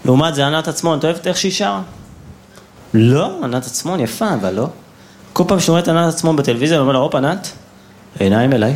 לעומת זה, ענת עצמון, את אוהבת איך שהיא שרה? לא, ענת עצמון יפה, אבל לא. כל פעם שאני רואה את ענת עצמון בטלוויזיה, אני אומר לה, הופ, ענת, עיניים אליי.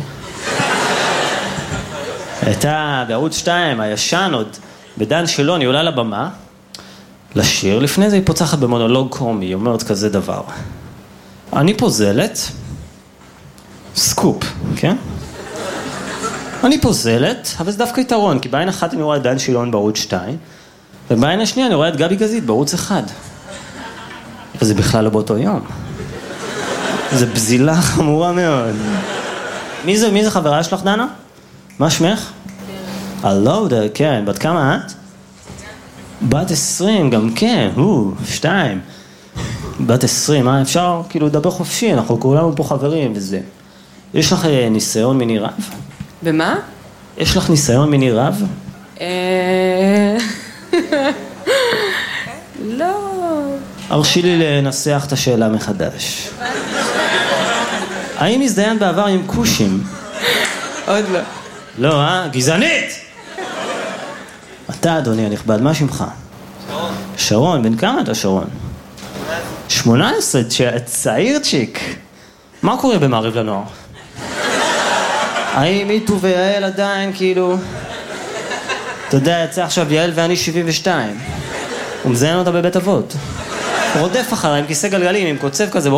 הייתה בערוץ 2, הישן עוד, בדן שילון, היא עולה לבמה, לשיר, לפני זה היא פוצחת במונולוג קומי, היא אומרת כזה דבר. אני פוזלת, סקופ, כן? אני פוזלת, אבל זה דווקא יתרון, כי בעין אחת אני רואה את דן שילון בערוץ 2, ובעין השנייה אני רואה את גבי גזית בערוץ 1. וזה בכלל לא באותו יום. זה בזילה חמורה מאוד. מי זה חברה שלך, דנה? מה שמך? הלו, כן, בת כמה את? בת 20, גם כן, 2. בת 20, מה אפשר כאילו לדבר חופשי, אנחנו כולנו פה חברים וזה. יש לך ניסיון מיני רב? במה? יש לך ניסיון מיני רב? לא. הרשי לי לנסח את השאלה מחדש. האם הזדיין בעבר עם קושים? עוד לא. לא, גזענית! אתה, אדוני הנכבד, מה שמך? שרון. שרון, בן כמה אתה שרון? 18, צעיר צ'יק. מה קורה במעריב לנוער? האם איתו ויעל עדיין, כאילו... אתה יודע, יצא עכשיו יעל ואני 72. הוא מזיין אותה בבית אבות. הוא רודף אחריי עם כיסא גלגלים, עם קוצב כזה,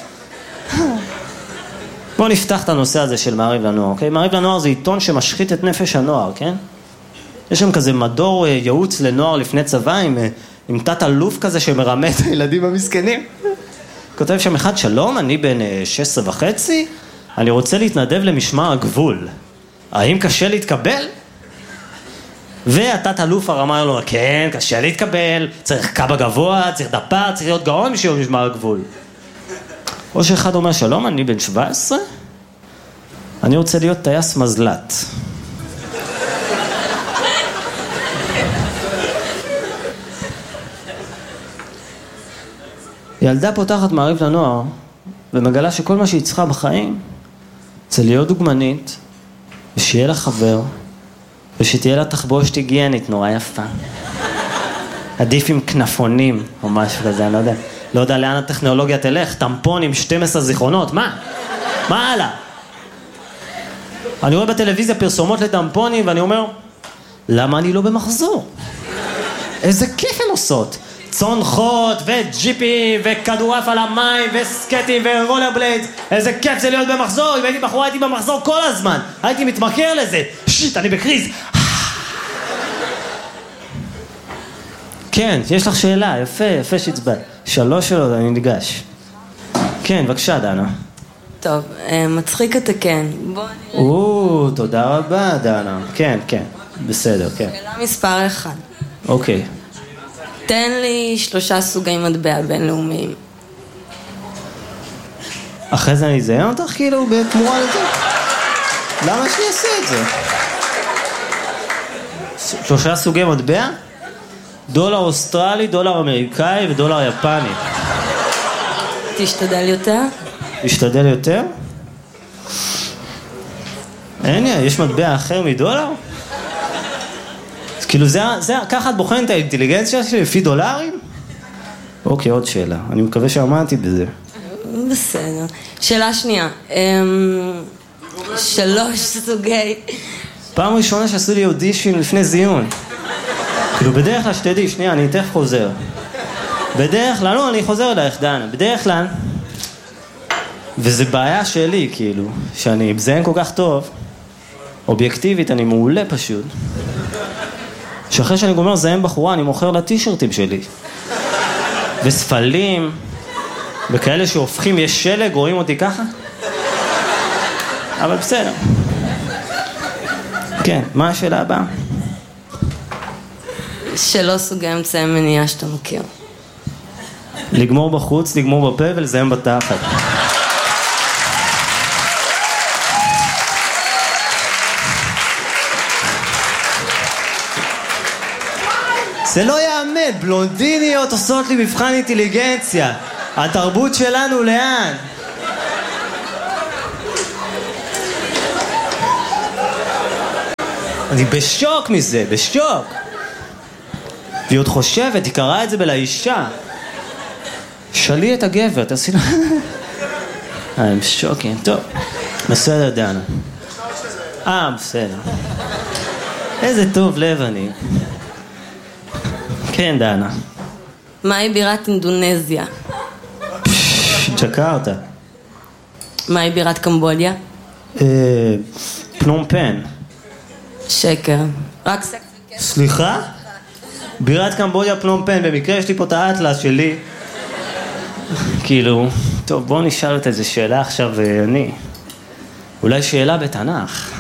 בואו נפתח את הנושא הזה של מעריב לנוער, אוקיי? מעריב לנוער זה עיתון שמשחית את נפש הנוער, כן? יש שם כזה מדור ייעוץ לנוער לפני צבא עם תת אלוף כזה שמרמה את הילדים המסכנים. כותב שם אחד, שלום, אני בן 16.5, אני רוצה להתנדב למשמר הגבול. האם קשה להתקבל? והתת אלוף הרמה לו, כן, קשה להתקבל, צריך קב"א גבוה, צריך דפ"ר, צריך להיות גאון בשביל משמר הגבול. או שאחד אומר, שלום, אני בן 17, אני רוצה להיות טייס מזל"ט. ילדה פותחת מעריב לנוער ומגלה שכל מה שהיא צריכה בחיים זה להיות דוגמנית ושיהיה לה חבר ושתהיה לה תחבושת היגיינית נורא יפה. עדיף עם כנפונים או משהו כזה, אני לא יודע לאן הטכנולוגיה תלך, טמפון עם 12 זיכרונות, מה? מה הלאה? אני רואה בטלוויזיה פרסומות לטמפונים ואני אומר, למה אני לא במחזור? איזה כיף הן עושות. צונחות וג'יפים וכדורעף על המים וסקטים ורולר בליידס. איזה כיף זה להיות במחזור. אם הייתי בחורה הייתי במחזור כל הזמן. הייתי מתמכר לזה. שיט, אני בקריז. כן, יש לך שאלה. יפה שהצבעת. 3 שאלות, אני ניגש. כן, בבקשה, דנה. טוב, מצחיק אתה כן. בוא נראה. תודה רבה, דנה. כן, בסדר, כן. שאלה מספר 1. אוקיי. תן לי 3 סוגי מטבע בינלאומיים. אחרי זה אני אזיין אותך כאילו בתמורה לזה? למה שאני אעשה את זה? 3 סוגי מטבע? דולר אוסטרלי, דולר אמריקאי ודולר יפני. תשתדל יותר? תשתדל יותר? אין לי, יש מטבע אחר מדולר? כאילו ככה את בוחנת את האינטליגנציה שלי לפי דולרים? אוקיי, עוד שאלה. אני מקווה שעמדתי בזה. בסדר. שאלה שנייה. 3 סוגי... פעם ראשונה שעשו לי אודישן לפני זיון. כאילו בדרך כלל שתדעי, שנייה, אני תכף חוזר. בדרך כלל, לא, אני חוזר אלייך, דנה. בדרך כלל, וזה בעיה שלי, כאילו, שאני מזיין כל כך טוב, אובייקטיבית, אני מעולה פשוט. שאחרי שאני גומר זיין בחורה, אני מוכר לה טישרטים שלי. וספלים, וכאלה שהופכים, יש שלג, רואים אותי ככה? אבל בסדר. כן, מה השאלה הבאה? 3 סוגי אמצעי מניעה שאתה מכיר. לגמור בחוץ, לגמור בפה ולזיין בתחת. זה לא יאמן, בלונדיניות עושות לי מבחן אינטליגנציה. התרבות שלנו לאן? אני בשוק מזה, בשוק. והיא עוד חושבת, היא קראה את זה לאישה. שלי את הגבר, תעשי לה... I'm shocking. טוב, בסדר דנה. בסדר. איזה טוב לב אני. כן דנה. מהי בירת אינדונזיה? ג'קרטה. מהי בירת קמבודיה? פנום פן. שקר. רק סקס. סליחה? בירת קמבודיה פנום פן, במקרה יש לי פה את האטלס שלי. כאילו, טוב בואו נשאל את איזה שאלה עכשיו אני. אולי שאלה בתנ"ך.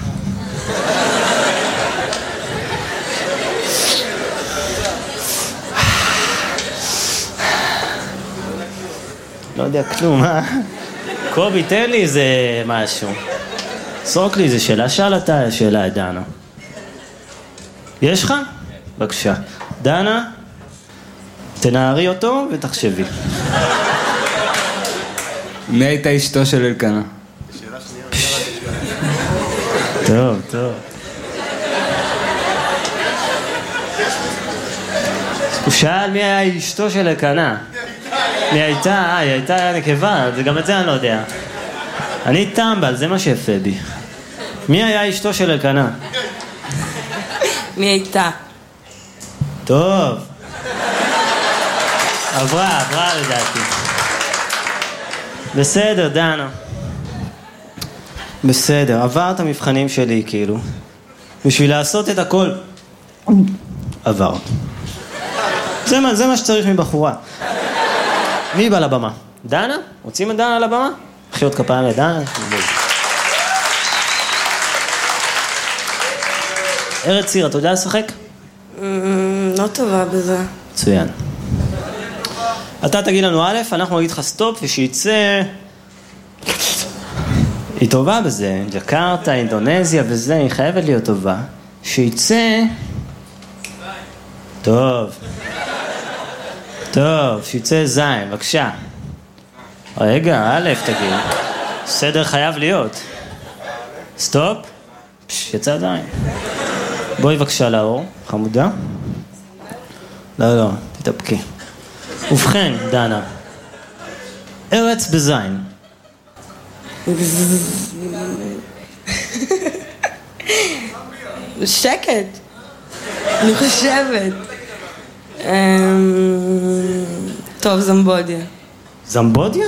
לא יודע כלום, קובי, תן לי איזה משהו. סרוק לי איזה שאלה, שאל אתה שאלה את דנה. יש לך? בבקשה. דנה, תנערי אותו ותחשבי. מי הייתה אשתו של אלקנה? טוב, טוב. הוא שאל מי היה אשתו של אלקנה. מי הייתה? היא הייתה נקבה, גם את זה אני לא יודע. אני טמבל, זה מה שיפה בי. מי היה אשתו של אלקנה? מי הייתה? טוב. עברה לדעתי. בסדר, דנה. בסדר, עבר את המבחנים שלי כאילו. בשביל לעשות את הכל. עבר. זה מה שצריך מבחורה. מי בא לבמה? דנה? רוצים את דנה לבמה? מחיאות כפיים לדנה. ארץ ציר, אתה יודע לשחק? לא טובה בזה. מצוין. אתה תגיד לנו א', אנחנו נגיד לך סטופ, ושיצא... היא טובה בזה, ג'קרטה, אינדונזיה וזה, היא חייבת להיות טובה. שיצא... טוב, שיצא זין, בבקשה. רגע, א', תגיד. סדר חייב להיות. סטופ. יצא זין. בואי בבקשה לאור, חמודה. לא, תתאפקי. ובכן, דנה. ארץ בזין. שקט. אני חושבת. טוב, זמבודיה. זמבודיה?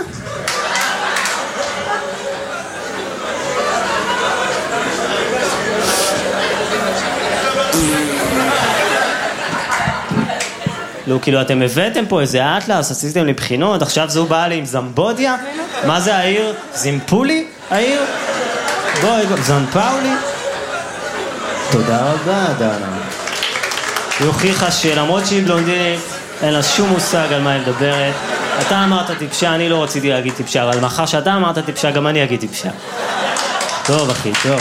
לא, כאילו אתם הבאתם פה איזה אטלס, עשיתם לי בחינות, עכשיו זו באה לי עם זמבודיה? מה זה העיר? זימפולי? העיר? בואי, זנפאולי? תודה רבה, דנה. היא הוכיחה שלמרות שהיא בלונדינית, אין לה שום מושג על מה היא מדברת. אתה אמרת טיפשה, אני לא רציתי להגיד טיפשה, אבל מאחר שאתה אמרת טיפשה, גם אני אגיד טיפשה. טוב, אחי, טוב.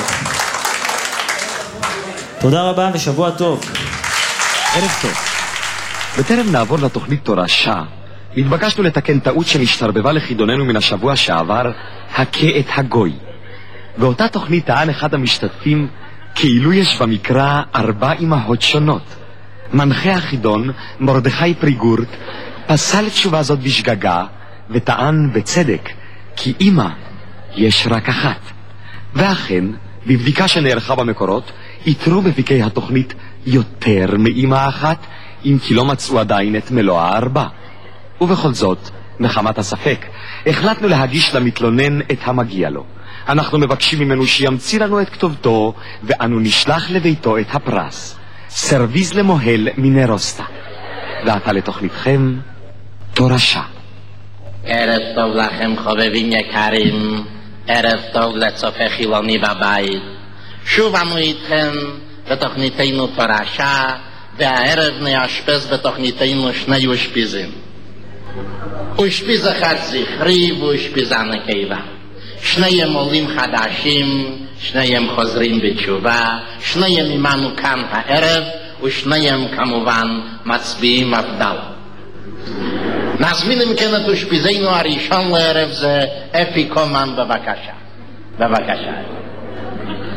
תודה רבה ושבוע טוב. ערב טוב. בטרם נעבור לתוכנית תורשה, התבקשנו לתקן טעות שנשתרבבה לחידוננו מן השבוע שעבר, הכה את הגוי. באותה תוכנית טען אחד המשתתפים כאילו יש במקרא 4 אמהות שונות. מנחה החידון, מרדכי פריגורט, פסל תשובה זאת בשגגה וטען בצדק כי אמא יש רק אחת. ואכן, בבדיקה שנערכה במקורות, איתרו בפיקי התוכנית יותר מאמא אחת, אם כי לא מצאו עדיין את מלוא 4. ובכל זאת, מחמת הספק, החלטנו להגיש למתלונן את המגיע לו. אנחנו מבקשים ממנו שימציא לנו את כתובתו, ואנו נשלח לביתו את הפרס. סרוויז למוהל מנרוסטה. ועתה לתוכניתכם, תורשה. ערב טוב לכם חובבים יקרים, ערב טוב לצופה חילוני בבית. שוב אנו איתכם בתוכניתנו תורשה, והערב נאשפז בתוכניתנו 2 אושפיזים. אושפיז אחד זכרי ואושפיזה נקבה. 2 עולים חדשים, 2 חוזרים בתשובה, 2 עמנו כאן הערב, ו2 כמובן מצביעים מפד"ל. נזמין אם כן את אושפיזנו הראשון לערב זה אפי קומן, בבקשה. בבקשה.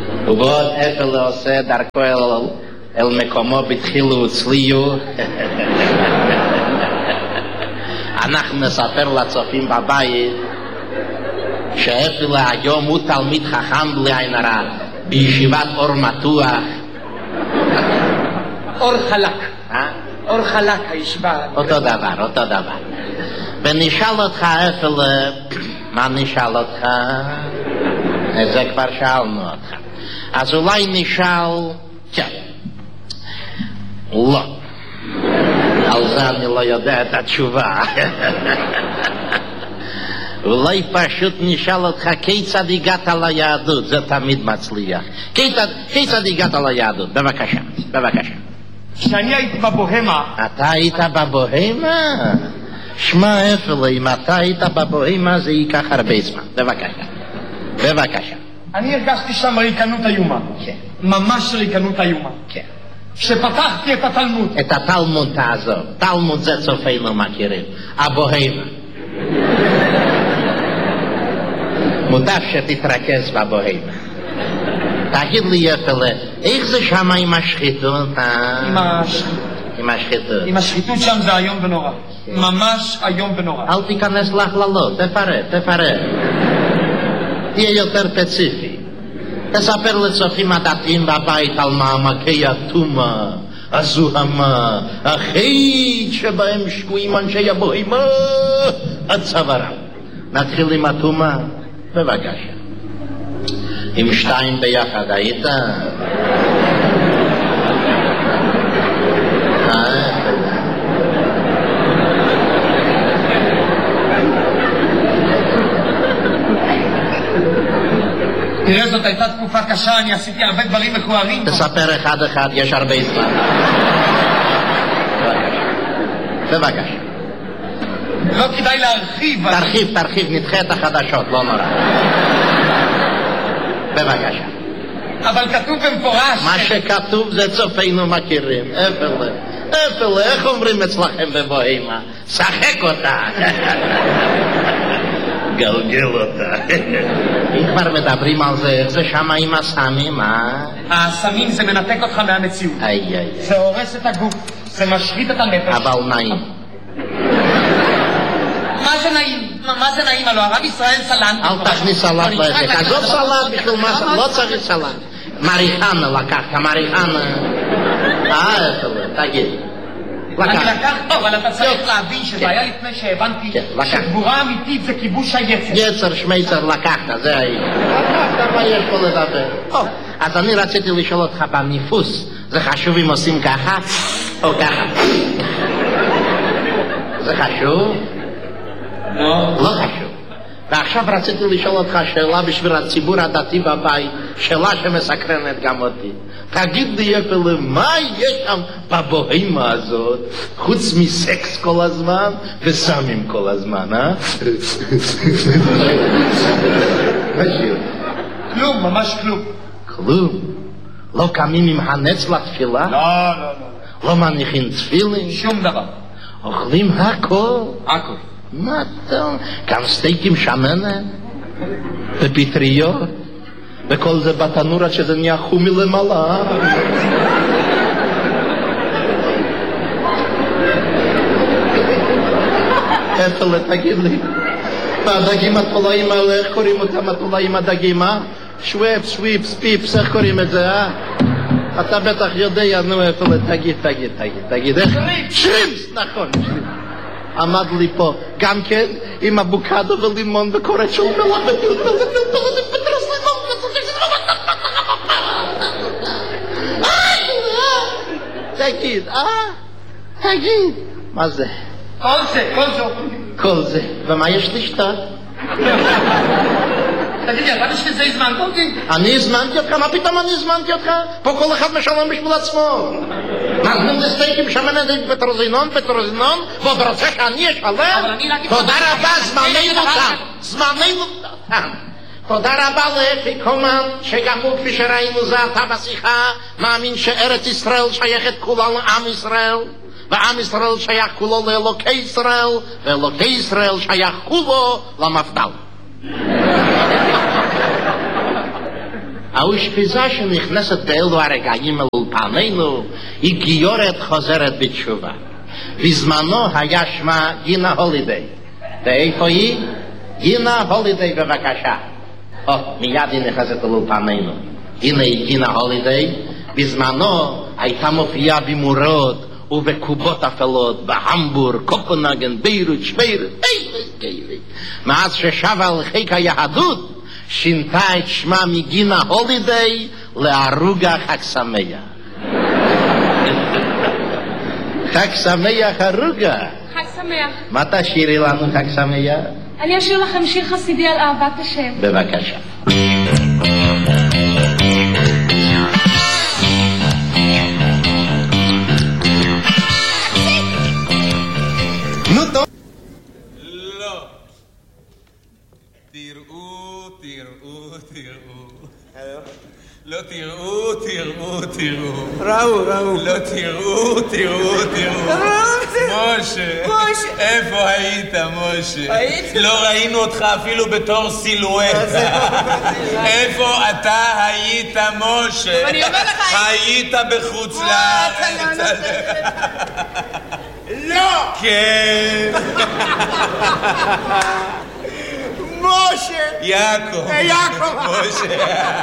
ובעוד אפי לא עושה דרכו אל מקומו בתחילו וצליו. אנחנו נספר לצופים בבית שאפילו היום הוא תלמיד חכם בלי עין הרע בישיבת אור מתוח. אור חלק. אור חלק הישיבה. אותו דבר. ונשאל אותך אפילו, מה נשאל אותך? את זה כבר שאלנו אותך. אז אולי נשאל, כן, לא. על זה אני לא יודע את התשובה. אולי פשוט נשאל אותך כיצד הגעת ליהדות, זה תמיד מצליח. כיצד הגעת ליהדות? בבקשה. כשאני הייתי בבוהמה. אתה היית בבוהמה? שמע אפילו, אם אתה היית בבוהמה זה ייקח הרבה זמן. בבקשה. אני הרגשתי שם ריקנות איומה. כן. ממש ריקנות איומה. כן. כשפתחתי את התלמוד. את התלמוד תעזוב. תלמוד זה צופינו מכירים. הבוהמה. מוטב שתתרכז בבוהמה. תגיד לי יפלה, איך זה שם עם השחיתות? עם השחיתות שם זה היום ונורא. ממש היום ונורא. אל תיכנס להכללות, תפרט. תהיה יותר ספציפי. תספר לצופים הדתיים בבית על מעמקי הטומאה, הזוהמה, החטא שבהם שקועים אנשי הבוהמה עד צווארם. נתחיל עם הטומאה, בבקשה. עם שתיים ביחד היית? תראה, זאת הייתה תקופה קשה, אני עשיתי הרבה דברים מכוערים. תספר אחד, יש הרבה זמן. בבקשה. לא כדאי להרחיב. תרחיב, נדחה את החדשות, לא נורא. בבקשה. אבל כתוב במפורש. מה שכתוב זה צופינו מכירים. אפלה, איך אומרים אצלכם בבוהמה? שחק אותה. גלגל אותה. אם כבר מדברים על זה, איך זה שם עם הסמים, הסמים זה מנתק אותך מהמציאות. זה הורס את הגוף, זה משחית את הנפש. אבל נעים. מה זה נעים? הלוא הרב ישראל סלנט. אל תכניס סלט לעסק. עזוב סלט בשביל מה, לא צריך סלט. מריחנה לקחת, מריחנה. תגיד. אני לקחת, אבל אתה צריך להבין שזה היה לפני שהבנתי שגבורה אמיתית זה כיבוש היצר. יצר שמייצר לקחת, זה היה. לקחת, מה יש פה לדבר? אז אני רציתי לשאול אותך בניפוס, זה חשוב אם עושים ככה או ככה? זה חשוב? לא חשוב. ועכשיו רציתי לשאול אותך שאלה בשביל הציבור הדתי בבית, שאלה שמסקרנת גם אותי. תגיד לי אפילו, מה יש שם בבוהמה הזאת, חוץ מסקס כל הזמן וסמים כל הזמן, כלום, ממש כלום. כלום? לא קמים עם הנץ לתפילה? לא. לא מניחים תפילין? שום דבר. אוכלים הכל? הכל. מה טוב? גם סטייקים שמנת? ופטריות? וכל זה בתנור עד שזה נהיה חומי למעלה. אפלה, תגיד לי, והדגים התולעים האלה, איך קוראים אותם התולעים הדגים, שוויפ, שוויפס, פיפס, איך קוראים את זה, אתה בטח יודע, נו אפלה, תגיד, איך? שרימפס, נכון, שרימפס. עמד לי פה, גם כן, עם אבוקדו ולימון וקוראת של מלח ופטרס לימון. תגיד, מה זה? כל זה, ומה יש לשתות? תגיד לי, אתה בשביל זה הזמנת אותי? אני הזמנתי אותך? מה פתאום אני הזמנתי אותך? פה כל אחד משלם בשביל עצמו. נתנים זה סטייקים שמנת פטרוזינון, ועוד רוצה שאני אשלם? תודה רבה, זמננו תם. תודה רבה לאפי קומן, שגם הוא כפי שראינו זה אתה בשיחה, מאמין שארץ ישראל שייכת כולה לעם ישראל, ועם ישראל שייך כולו לאלוקי ישראל, ואלוקי ישראל שייך כולו למפד"ל. האושפיזה שנכנסת באלו הרגעים אל אולפנינו היא גיורת חוזרת בתשובה. בזמנו היה שמה גינה הולידיי. ואיפה היא? גינה הולידיי בבקשה. מיד היא נכנסת לאולפנינו. הנה היא גינה הולידיי. בזמנו הייתה מופיעה במורות ובקובות אפלות, בהמבורג, קופנהגן, ביירות, שפיירות, מאז ששבה על חיק היהדות, שינתה את שמה מגינה הולידיי לערוגה חג שמח. חג שמח ערוגה. חג שמח. מה תשאירי לנו חג שמח? אני אשאיר לכם שיר חסידי על אהבת השם. בבקשה. נו טוב. לא. תראו, תראו, תראו. לא תראו, תראו, תראו. ראו. לא תראו, תראו, תראו. משה, איפה היית, משה? לא ראינו אותך אפילו בתור סילואטה. איפה אתה היית, משה? אני אומר לך, היית בחוץ לארץ. לא! כן. משה! יעקב. משה.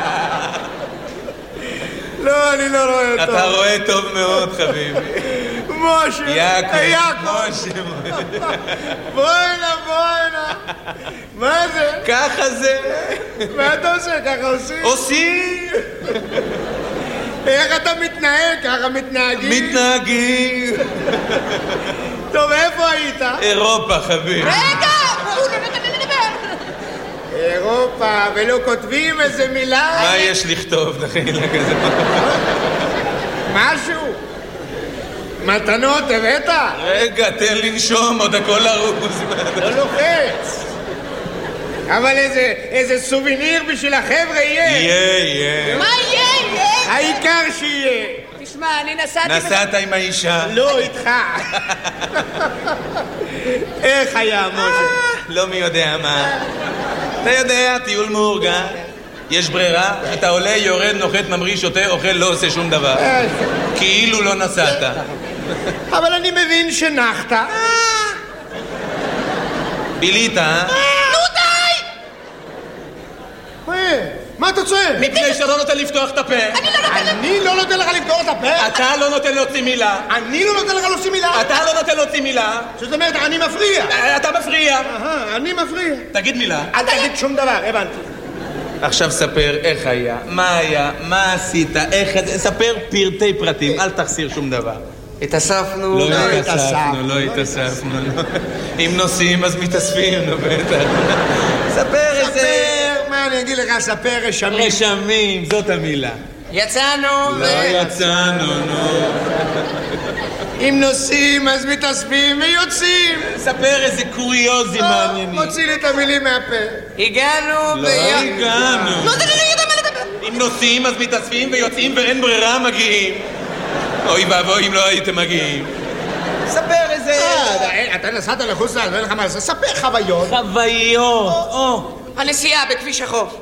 לא, אני לא רואה אותו. אתה רואה טוב מאוד, חביבי. משה! יעקב. משה. בואנה. מה זה? ככה זה. מה אתה עושה? ככה עושים? עושים. איך אתה מתנהג? ככה מתנהגים? מתנהגים. טוב, איפה היית? אירופה, חביבי. רגע! הוא לא נתן לי לדבר. אירופה, ולא כותבים איזה מילה? מה יש לכתוב, דחילה כזה? משהו? מתנות הבאת? רגע, תן לנשום, עוד הכל ארוז. לא לוחץ. אבל איזה סוביניר בשביל החבר'ה יהיה. יהיה. מה יהיה? העיקר שיהיה. תשמע, אני נסעת עם האישה? לא, איתך. איך היה, משה? לא מי יודע מה. אתה יודע, טיול מאורגן. יש ברירה, אתה עולה, יורד, נוחת, ממריא, שותה, אוכל, לא עושה שום דבר. כאילו לא נסעת. אבל אני מבין שנחת. בילית, אה? מה אתה צועק? מפני שאתה לא נותן לפתוח את הפה. אני לא נותן לך לפתור את הפה? אתה לא נותן להוציא מילה. אני לא נותן לך להוציא מילה? אתה לא נותן להוציא מילה. זאת אומרת, אני מפריע. אתה מפריע. אני מפריע. תגיד מילה. אל תגיד שום דבר, הבנתי. עכשיו ספר איך היה, מה היה, מה עשית, איך... ספר פרטי פרטים, אל תחסיר שום דבר. התאספנו. לא התאספנו. אם נוסעים אז מתאספים, נו בטח. ספר איזה... מה אני אגיד לך, ספר רשמים. רשמים, זאת המילה. יצאנו. לא יצאנו, נו. אם נוסעים אז מתאספים ויוצאים. ספר איזה קוריוזים מעניינים. מוציא לי את המילים מהפה. הגענו. לא הגענו. לא יודע מה לדבר. אם נוסעים אז מתאספים ויוצאים ואין ברירה מגיעים. אוי ואבוי אם לא הייתם מגיעים. ספר איזה... אתה נסעת לחוץ לארץ, ואין לך מה לעשות. ספר חוויות. חוויות. הנסיעה בכביש החוף.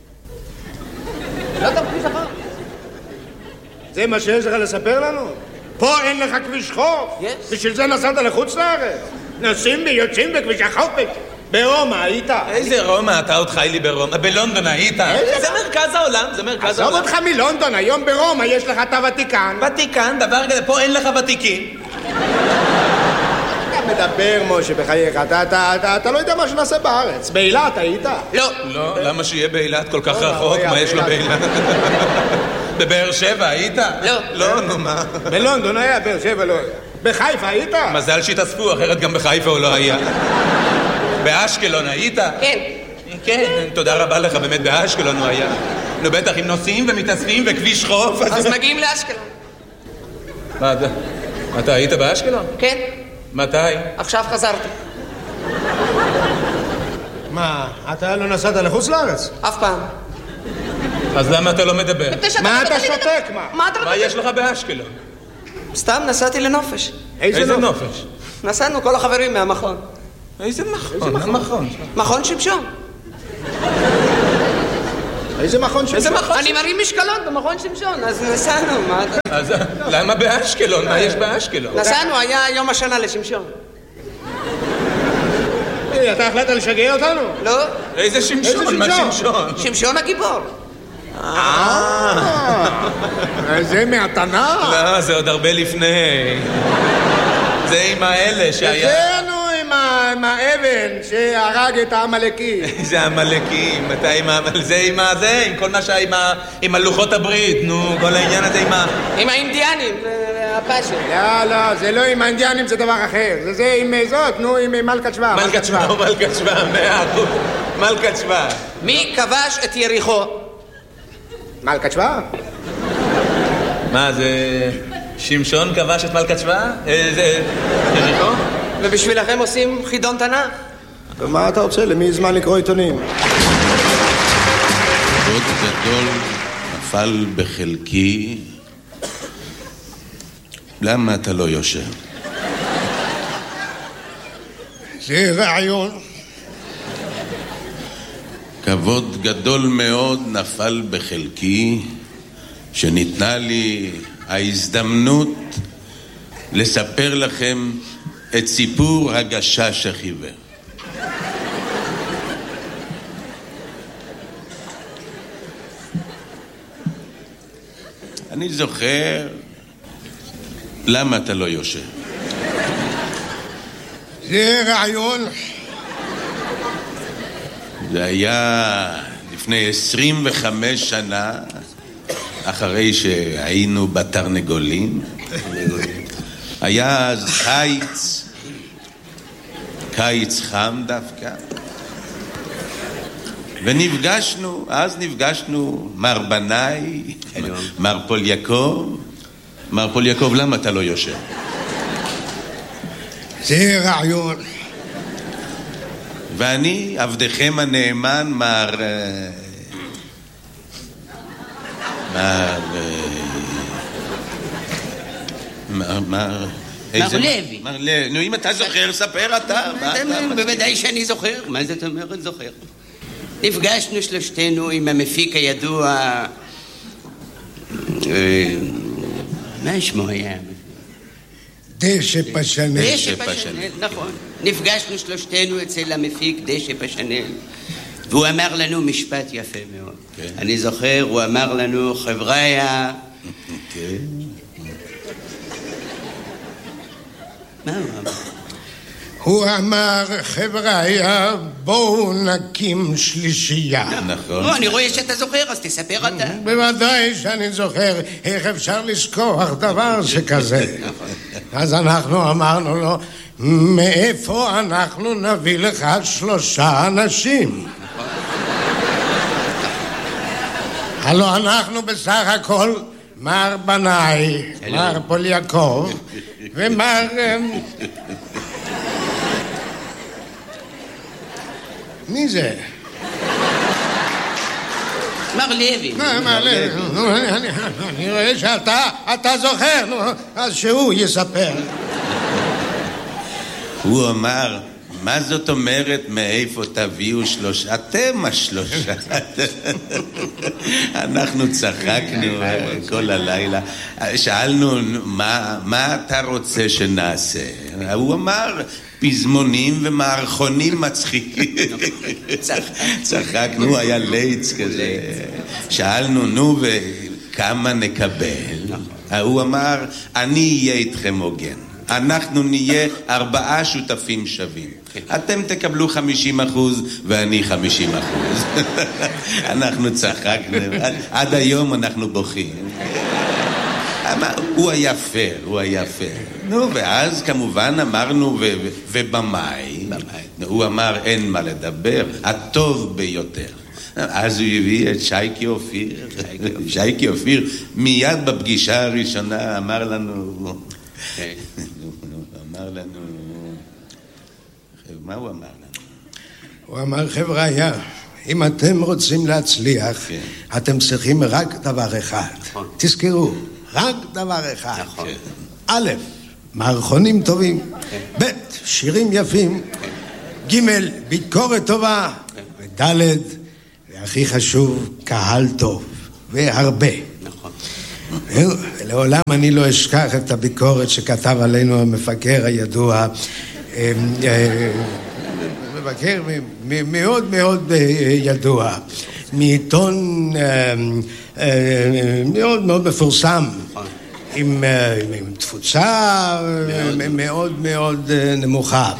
לא אתה בכביש החוף. זה מה שיש לך לספר לנו? פה אין לך כביש חוף. בשביל זה נסעת לחוץ לארץ. נוסעים ויוצאים בכביש החוף. ברומא היית. איזה רומא? אתה עוד חי לי ברומא. בלונדון היית. זה מרכז העולם, זה מרכז העולם. עזוב אותך מלונדון, היום ברומא יש לך את הוותיקן. ותיקן, דבר כזה, פה אין לך ותיקים. אתה מדבר, משה, בחייך. אתה לא יודע מה שנעשה בארץ. באילת היית? לא. לא, למה שיהיה באילת כל כך רחוק? מה יש לו באילת? בבאר שבע היית? לא. לא, נו מה? בלונדון היה, באר שבע לא היה. בחיפה היית? מזל שהתאספו, אחרת גם בחיפה הוא לא היה. באשקלון היית? כן. כן, תודה רבה לך, באמת באשקלון הוא היה. נו בטח, אם נוסעים ומתאספים וכביש חוף... אז מגיעים לאשקלון. מה, אתה היית באשקלון? כן. מתי? עכשיו חזרתי. מה, אתה לא נסעת לחוץ לארץ? אף פעם. אז למה אתה לא מדבר? מה אתה שותק, מה? מה יש לך באשקלון? סתם נסעתי לנופש. איזה נופש? נסענו כל החברים מהמכון. איזה מכון? מכון שמשון. איזה מכון שמשון? אני מרים משקלות במכון שמשון, אז נסענו, מה אתה... אז למה באשקלון? מה יש באשקלון? נסענו, היה יום השנה לשמשון. אתה החלטת לשגע אותנו? לא. איזה שמשון? מה שמשון? שמשון הגיבור. זה מהתנ"ך? לא, זה עוד הרבה לפני. זה עם האלה שהיה... זה נו עם האבן שהרג את העמלקים. זה העמלקים, אתה עם זה עם הזה, עם כל מה שהיה עם הלוחות הברית, נו, כל העניין הזה עם האינדיאנים, הפאשן. לא, זה לא עם האינדיאנים, זה דבר אחר. זה עם זאת, נו, עם מלכת שבא. מלכת שבא, 100%. מלכת שבא. מי כבש את יריחו? מלכת שבא? מה, זה... שמשון כבש את מלכת שבא? זה... יריחו? ובשבילכם עושים חידון תנ"ך? ומה אתה רוצה? למי זמן לקרוא עיתונים? כבוד גדול נפל בחלקי. למה אתה לא יושב? זה רעיון. כבוד גדול מאוד נפל בחלקי, שניתנה לי ההזדמנות לספר לכם את סיפור הגשש החיוור. אני זוכר... למה אתה לא יושב? זה רעיון. זה היה לפני 25 שנה, אחרי שהיינו בתרנגולים. היה אז קיץ חם דווקא. ונפגשנו, אז נפגשנו מר בנאי, מר פוליאקוב. מר פוליאקוב, למה אתה לא יושב? זה רעיון. ואני, עבדכם הנאמן, מר לוי. מר לוי. נו, אם אתה זוכר, ספר אתה. בוודאי שאני זוכר. מה זאת אומרת זוכר? נפגשנו שלושתנו עם המפיק הידוע... מה שמו היה? דשא פשנל. דשא פשנל, נכון. נפגשנו שלושתנו אצל המפיק דשא פשנל, והוא אמר לנו משפט יפה מאוד. אני זוכר, הוא אמר לנו, חבריה... מה הוא אמר? הוא אמר, חבריה, בואו נקים שלישייה. נכון. אני רואה שאתה זוכר, אז תספר אתה. בוודאי שאני זוכר. איך אפשר לשכוח דבר שכזה? אז אנחנו אמרנו לו, מאיפה אנחנו נביא לך 3 אנשים? הלוא אנחנו בסך הכל מר בנאי, מר פוליאקוב ומר... מי זה? מר לוי. מר לוי. אני רואה שאתה זוכר, אז שהוא יספר. הוא אמר, מה זאת אומרת מאיפה תביאו 3? אתם 3. אנחנו צחקנו כל הלילה. שאלנו, מה אתה רוצה שנעשה? הוא אמר, פזמונים ומערכונים מצחיקים. צחקנו, היה ליץ כזה. שאלנו, נו, וכמה נקבל? הוא אמר, אני אהיה איתכם הוגן. אנחנו נהיה 4 שותפים שווים. אתם תקבלו 50% ואני 50%. אנחנו צחקנו. עד היום אנחנו בוכים. הוא היה פייר, הוא היה פייר. נו, ואז כמובן אמרנו, ובמאי, הוא אמר, אין מה לדבר, הטוב ביותר. אז הוא הביא את שייקי אופיר. שייקי אופיר מיד בפגישה הראשונה אמר לנו, מה הוא אמר לנו? הוא אמר, חבריה, אם אתם רוצים להצליח, אתם צריכים רק דבר אחד. תזכרו, רק דבר אחד. א', מערכונים טובים, ב', שירים יפים, ג', ביקורת טובה, וד', והכי חשוב, קהל טוב, והרבה. נכון. לעולם אני לא אשכח את הביקורת שכתב עלינו המפקר הידוע, מבקר מאוד מאוד ידוע, מעיתון מאוד מאוד מפורסם, עם תפוצה מאוד מאוד נמוכה.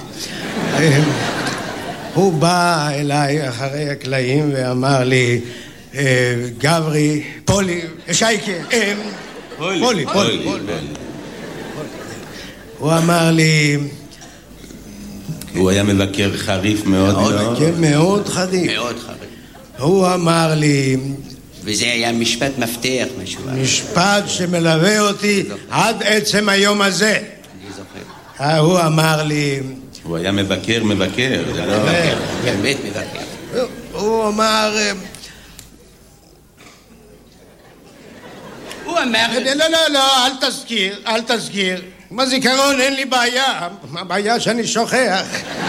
הוא בא אליי אחרי הקלעים ואמר לי, גברי, פולי, שייקה, פולי. הוא אמר לי... הוא היה מבקר חריף מאוד מאוד. מאוד חריף. מאוד חריף. הוא אמר לי... וזה היה משפט מפתח משהו. משפט שמלווה אותי עד עצם היום הזה. אני זוכר. הוא אמר לי... הוא היה מבקר, זה לא... באמת מבקר. הוא אמר... הוא אמר... לא, אל תזכיר. עם הזיכרון אין לי בעיה. הבעיה שאני שוכח.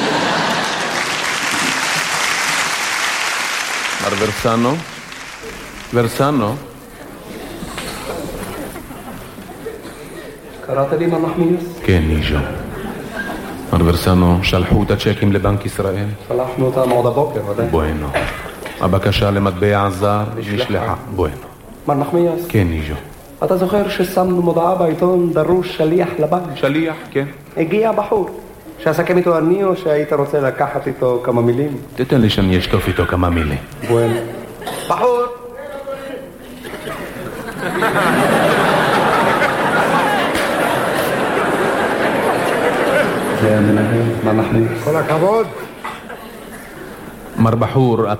מר ורסנו. קראת לי מר נחמיאס? כן, ניז'ו. מר ורסנו, שלחו את הצ'קים לבנק ישראל? שלחנו אותם עוד הבוקר, ודאי. בואנו. הבקשה למטבע זר נשלחה. בואנו. מר נחמיאס? כן, ניז'ו. אתה זוכר ששמנו מודעה בעיתון דרוש שליח לבנק? שליח, כן. הגיע בחור. שעסקם איתו אני או שהיית רוצה לקחת איתו כמה מילים? תתן לי שאני אשטוף איתו כמה מילים. בואנו. בחור! זה המנהל, מה אנחנו? כל הכבוד. מר בחור,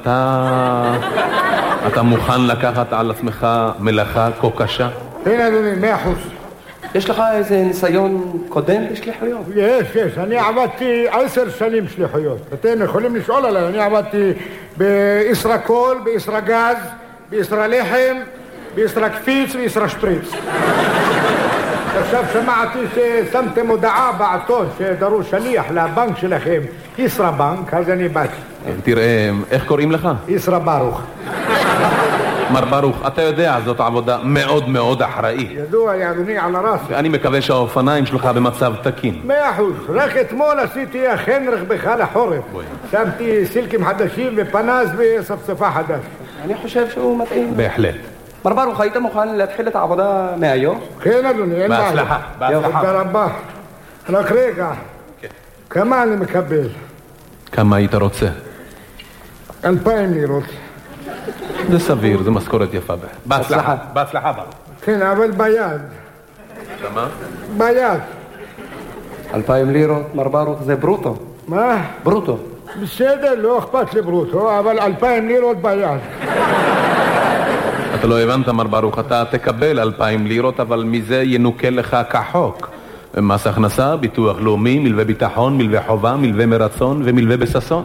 אתה מוכן לקחת על עצמך מלאכה כה קשה? כן, אדוני, 100%. יש לך איזה ניסיון קודם בשליחויות? יש. אני עבדתי 10 שנים שליחויות. אתם יכולים לשאול עליי. אני עבדתי בישראקול, בישראגז, בישראלחם, בישראקפיץ וישראשפריץ. עכשיו שמעתי ששמתם הודעה בעיתון שדרוש שליח לבנק שלכם, ישראבנק, אז אני באתי. תראה, איך קוראים לך? ישרא ברוך. מר ברוך, אתה יודע, זאת עבודה מאוד מאוד אחראית. ידוע לי, אדוני, על הרס. אני מקווה שהאופניים שלך במצב תקין. 100%. רק אתמול עשיתי אכן רכבך לחורף. שמתי סילקים חדשים ופנס וספספה חדש. אני חושב שהוא מתאים. בהחלט. מר ברוך, היית מוכן להתחיל את העבודה מהיום? כן, אדוני, אין בעיה. בהצלחה. תודה רבה. רק רגע. כמה אני מקבל? כמה היית רוצה? 2,000 לירות. זה סביר, זה משכורת יפה. בהצלחה. בהצלחה. כן, אבל ביד. כמה? ביד. 2,000 לירות, מר ברוך, זה ברוטו. מה? ברוטו. בסדר, לא אכפת לי ברוטו, אבל 2,000 לירות ביד. אתה לא הבנת, מר ברוך, אתה תקבל 2,000 לירות, אבל מזה ינוקל לך כחוק. מס הכנסה, ביטוח לאומי, מלווה ביטחון, מלווה חובה, מלווה מרצון ומלווה בססון.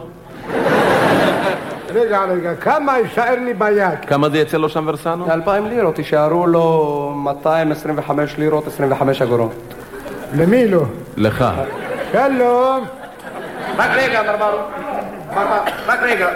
רגע, כמה יישאר לי ביד? כמה זה יצא לו שם ורסנו? 2,000 לירות, יישארו לו 225 לירות, 25 אגורות. למי לא? לך. שלום. רק רגע, מר ברוך. רק רגע.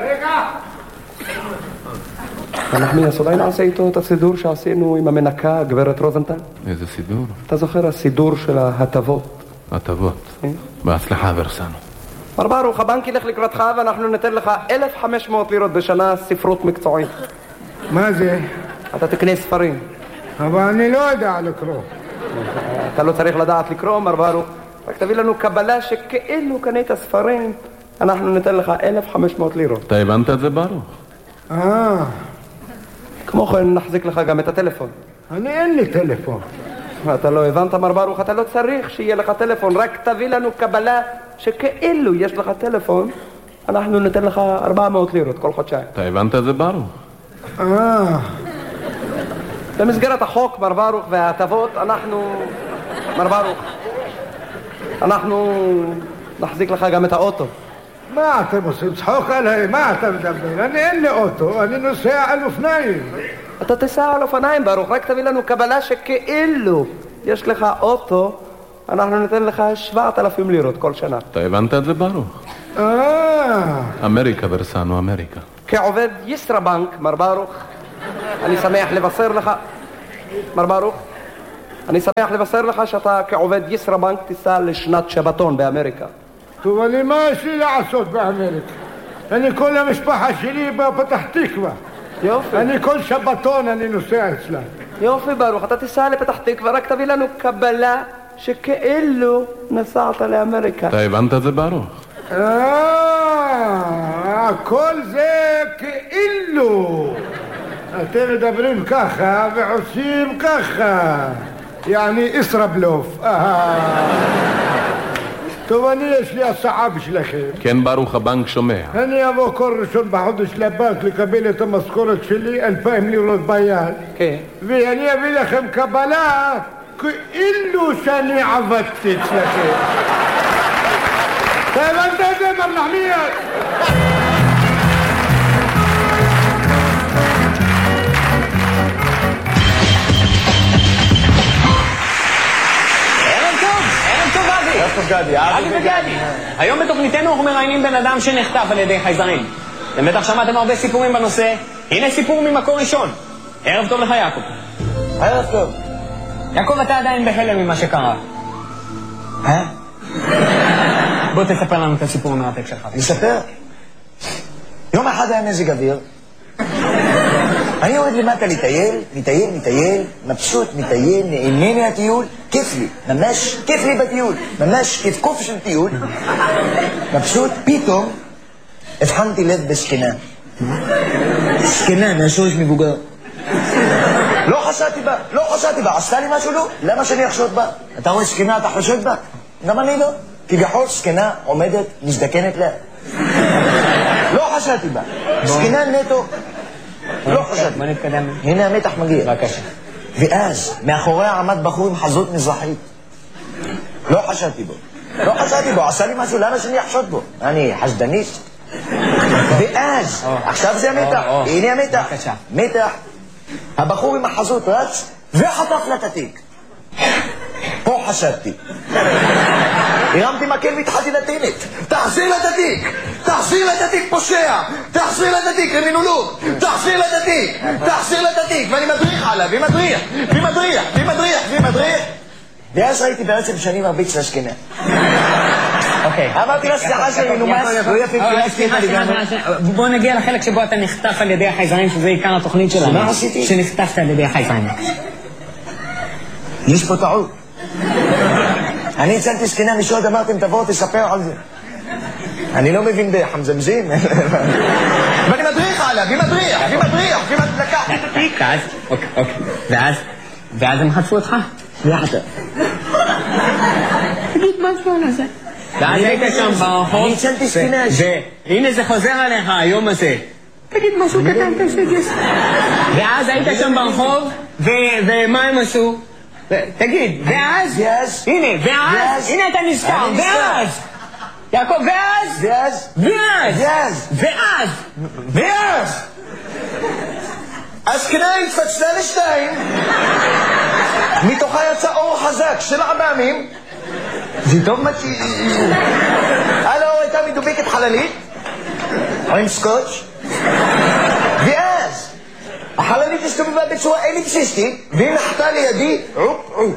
נחמיאס, אולי נעשה איתו את הסידור שעשינו עם המנקה, גברת רוזנטל? איזה סידור? אתה זוכר הסידור של ההטבות? הטבות. בהצלחה ורסנו. מר ברוך, הבנק ילך לקראתך ואנחנו ניתן לך 1,500 לירות בשנה ספרות מקצועית. מה זה? אתה תקנה ספרים. אבל אני לא יודע לקרוא. אתה לא צריך לדעת לקרוא, מר ברוך. רק תביא לנו קבלה שכאילו קנית ספרים, אנחנו ניתן לך 1,500 לירות. אתה הבנת את זה, ברוך? כמו כן נחזיק לך גם את הטלפון. אין לי טלפון. אתה לא הבנת, מר ברוך, אתה לא צריך שיהיה לך טלפון, רק תביא לנו קבלה שכאילו יש לך טלפון, אנחנו ניתן לך 400 לירות כל חודשיים. אתה הבנת את זה, ברוך? במסגרת החוק, מר ברוך, וההטבות, אנחנו נחזיק לך גם את האוטו. מה אתם עושים? צחוק עליי? מה אתה מדבר? אין לי אוטו, אני נוסע על אופניים. אתה תסע על אופניים, ברוך, רק תביא לנו קבלה שכאילו יש לך אוטו, אנחנו ניתן לך 7,000 לירות כל שנה. אתה הבנת את זה, ברוך? אמריקה ורסנו, אמריקה. כעובד ישראבנק, מר ברוך, אני שמח לבשר לך, מר ברוך, אני שמח לבשר לך שאתה כעובד ישראבנק תיסע לשנת שבתון באמריקה. טוב, אני מה יש לי לעשות באמריקה? אני כל המשפחה שלי בפתח תקווה. יופי. אני כל שבתון אני נוסע אצלה. יופי ברוך, אתה תיסע לפתח תקווה, רק תביא לנו קבלה שכאילו נסעת לאמריקה. אתה הבנת את זה ברוך? כל זה כאילו. אתם מדברים ככה ועושים ככה. יעני ישראבלוף. טוב, יש לי הצעה בשבילכם. כן ברוך, הבנק שומע. אני אבוא כל ראשון בחודש לבנק לקבל את המשכורת שלי 2,000 לירות ביד. כן. ואני אביא לכם קבלה כאילו שאני עבדתי אצלכם. אתה הבנת את זה, מר נחמיאס? אבי וגדי. היום בתוכניתנו אנחנו מראיינים בן אדם שנחטף על ידי חייזרים. אתם בטח שמעתם הרבה סיפורים בנושא. הנה סיפור ממקור ראשון. ערב טוב לך יעקב. ערב טוב. יעקב, אתה עדיין בהלם ממה שקרה. בוא תספר לנו את הסיפור המרתק שלך. לספר? יום אחד היה מזג אוויר. אני יורד למטה לטייל, מבסוט, מטייל, נהנה מהטיול, כיף לי, ממש כיף לי בטיול, ממש כיף קוף של טיול, מבסוט, פתאום הבחנתי לב בסכנה. סכנה, מהשורש מבוגר. לא חשדתי בה, עשתה לי משהו לא? למה שאני אחשוד בה? אתה רואה סכנה, אתה חושד בה? גם אני לא. כביכול סכנה עומדת, מזדקנת לה. לא חשדתי בה, סכנה נטו. לא חשדתי. בוא נתקדם. הנה המתח מגיע. בבקשה. ואז מאחוריה עמד בחור עם חזות מזרחית. לא חשדתי בו, עשה לי משהו, למה שאני אחשוד בו? אני חשדניסט. ואז, עכשיו זה המתח, הנה המתח. מתח, הבחור עם החזות רץ וחטף לה את התיק. פה חשדתי. הרמתי מקל והתחלתי לטענת. תחזיר לה את התיק, פושע! תחזיר לה את התיק, למינולוג! תחזיר לה את התיק! ואני מדריך עליו, ומדריך. ואז ראיתי בעצם שאני מרביץ להשכנה. אוקיי. אמרתי לה, סליחה שאני מנומס, לא יפה בוא נגיע לחלק שבו אתה נחטף על ידי החייזרים, שזה עיקר התוכנית שלנו. מה עשיתי? שנחטפת על ידי החייזרים. יש פה טעות. אני הצלתי סכנה משוד, אמרתם תבואו תספר על זה. אני לא מבין בחמזמזים. ואני מדריך עליו, ומדריך, לקח את התיק. ואז הם חטפו אותך? יחד. תגיד משהו על זה. ואז היית שם ברחוב. אני הצלתי סכנה. והנה זה חוזר עליך היום הזה. תגיד משהו קטן, ואז היית שם ברחוב, ומה הם עשו? תגיד, ואז? הנה אתה נזכר, ואז? יעקב, ואז? הסכנה התפצלה לשתיים, מתוכה יצא אור חזק של עממים, ופתאום הייתה מדובקת חללית, עם סקוץ', ואז החללית הסתובבה בצורה אליפסיסטית, והיא נחתה לידי עופ.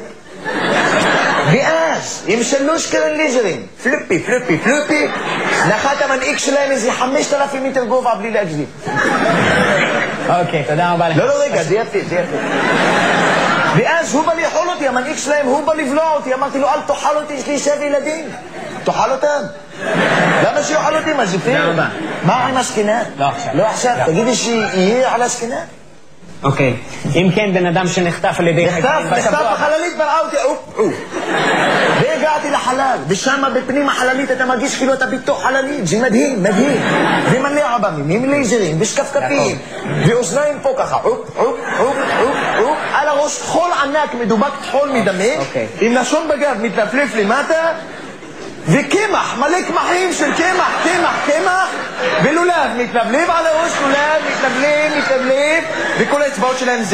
ואז, עם שלוש קרן ליזרים, פלופי, נחת המנהיג שלהם איזה 5,000 מטר גובה בלי להגזים. אוקיי, תודה רבה לך. לא, רגע, זה יפה. ואז הוא בא לאכול אותי, המנהיג שלהם, הוא בא לבלוע אותי, אמרתי לו, אל תאכל אותי, יש לי 7 ילדים. תאכל אותם. למה שיאכל אותי, מה זה פייר? מה עם הסכנה? לא עכשיו, תגידי שיהיה על הסכנה? אוקיי, אם כן בן אדם שנחטף על ידי נחטף החללית, בראה אותי והגעתי לחלל, ושם בפנים החללית אתה מרגיש כאילו אתה בתוך חללית, זה מדהים, ומלא עבמים, עם לייזרים, ושקפקפים, ואוזניים פה ככה, על הראש חול ענק, מדובק חול מדמם, עם לשון בגב מתלפלף למטה, וקמח, מלא קמחים של קמח, ולולב, מתלבלב על הראש, מתלבלב, וכל האצבעות שלהם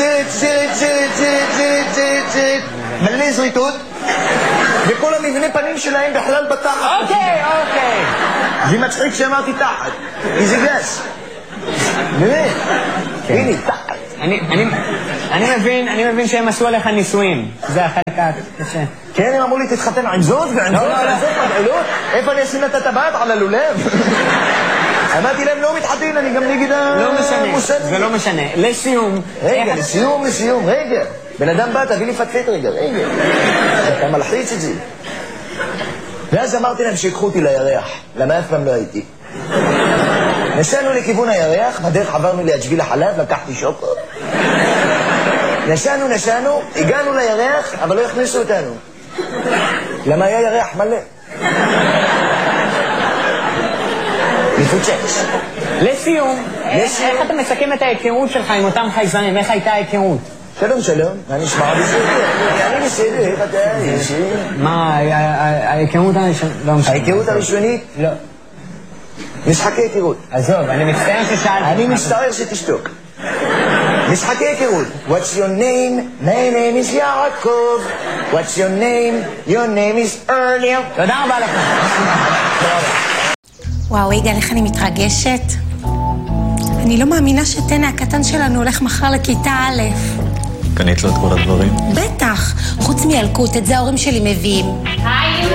זרת, מלא זריתות, וכל המבנה פנים שלהם בכלל בתחת. אוקיי. זה מצחיק שאמרתי תחת, כי זה גס. באמת? הנה, אני מבין שהם עשו עליך נישואים. זה החלק הקשה. כן, הם אמרו לי תתחתן עם זאת ועם זאת ועם זאת מגעילות. איפה אני אשים את הטבעת על הלולב? אמרתי להם לא מתחתן, אני גם נגד המושנים. זה לא משנה. לסיום. רגע, לסיום, רגע. בן אדם בא, תביא לי פטפט רגע. אתה מלחיץ את זה. ואז אמרתי להם שיקחו אותי לירח, למה אף פעם לא הייתי. נסענו לכיוון הירח, בדרך עברנו ליד שביל החלב, לקחתי שוקו. נסענו, הגענו לירח, אבל לא הכניסו אותנו. למה היה ירח מלא? מפוצץ. לסיום, איך אתה מסכם את ההיכרות שלך עם אותם חייזרים? איך הייתה ההיכרות? שלום, מה נשמע בסדר? אני בסדר, איך אתה? מה, ההיכרות הראשונית? ההיכרות הראשונית? לא. משחקי היכרות. עזוב, אני מצטער ששאלתי. אני מצטער שתשתוק. משחקי היכרות. What's your name? My name is יעקב. What's your name? Your name is Ernie. תודה רבה לך. וואו, יגאל, איך אני מתרגשת. אני לא מאמינה שטנא הקטן שלנו הולך מחר לכיתה א'. קנית לו את כל הדברים? בטח, חוץ מילקוט, את זה ההורים שלי מביאים. היי!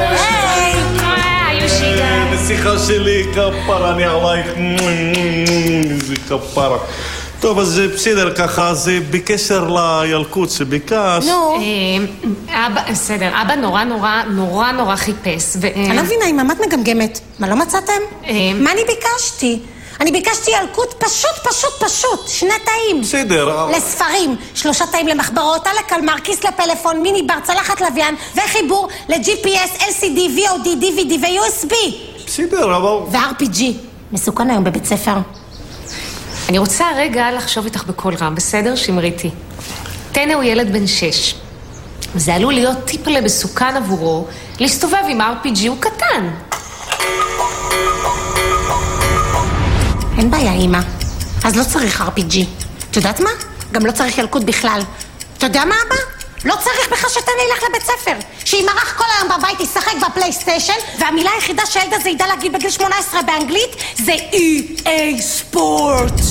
היי, שיגה. נסיכה שלי, כפרה, אני עלייך. איזה כפרה. טוב, אז בסדר ככה, זה בקשר לילקוט שביקש. נו. בסדר, אבא נורא חיפש. אני לא מבינה, אם את מגמגמת. מה, לא מצאתם? מה אני ביקשתי? אני ביקשתי ילקוט פשוט, 2 תאים. בסדר. לספרים, 3 תאים למחברות, על הקלמר, כיס לפלאפון, מיני בר, צלחת לוויין, וחיבור ל-GPS, LCD, VOD, DVD ו-USB. בסדר, אבל... ו-RPG. מסוכן היום בבית ספר. אני רוצה רגע לחשוב איתך בכל רם, בסדר? שמריתי. טנא הוא ילד בן 6. זה עלול להיות טיפלה בסוכן עבורו, להסתובב עם RPG, הוא קטן. אין בעיה, אמא. אז לא צריך RPG. את יודעת מה? גם לא צריך ילקוט בכלל. אתה יודע מה, אבא? לא צריך בכלל שטנא ילך לבית ספר. שימרח כל היום בבית, ישחק בפלייסטיישן, והמילה היחידה שהילד הזה ידע להגיד בגיל 18 באנגלית זה EA Sports.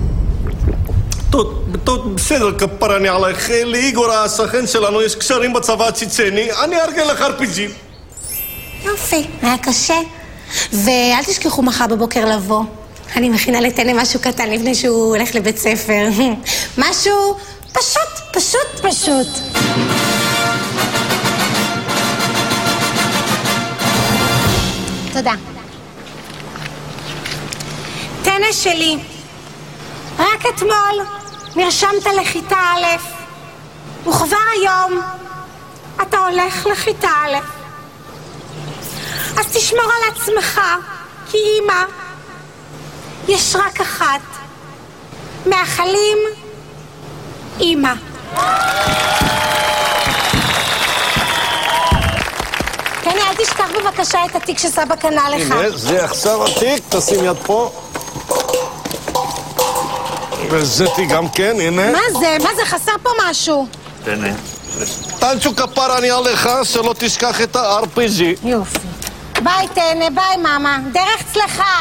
טוב, בסדר, כפרה, אני עלייך. לאיגור השכן שלנו יש קשרים בצבא הצ'צ'ני, אני ארגן לך RPG. יופי, היה קשה. ואל תשכחו מחר בבוקר לבוא. אני מכינה לטנא משהו קטן לפני שהוא הולך לבית ספר. משהו פשוט. תודה. טנא שלי, רק אתמול נרשמת לכיתה א', וכבר היום אתה הולך לכיתה א'. אז תשמור על עצמך, כי אמא יש רק אחת. מאחלים, אמא. כן, אל תשכח בבקשה את התיק שסבא קנה לך. הנה, זה עכשיו התיק, תשים יד פה. וזה תיק גם כן, הנה. מה זה? חסר פה משהו. תנה. טנצ'ו כפרה, אני עליך, שלא תשכח את ה-RPG. יופי. ביי טנא, ביי מאמה. דרך צלחה.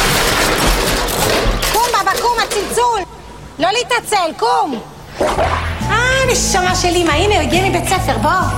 קום בבא, קום, הצלצול. לא להתעצל, קום. נשמה של אמא, הנה, הוא הגיע מבית ספר,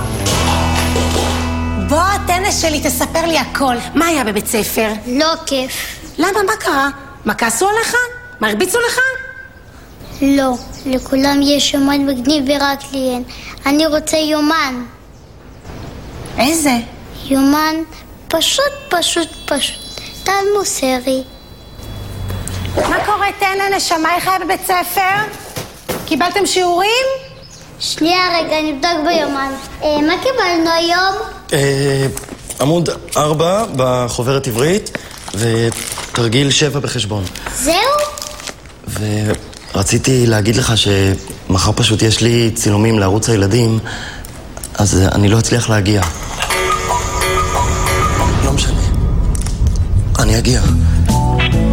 בוא, טנא שלי, תספר לי הכל. מה היה בבית ספר? לא כיף. למה? מה קרה? מה כעסו עליך? מה הרביצו לך? לא, לכולם יש יומן מגניב ורק לי אין. אני רוצה יומן. איזה? יומן פשוט. טל מוסרי. מה קורה, טנא, נשמה, איך היה בבית ספר? קיבלתם שיעורים? שנייה רגע, נבדוק ביומן. מה קיבלנו היום? עמוד 4 בחוברת עברית ותרגיל 7 בחשבון. זהו? ורציתי להגיד לך שמחר פשוט יש לי צילומים לערוץ הילדים, אז אני לא אצליח להגיע. לא משנה. אני אגיע.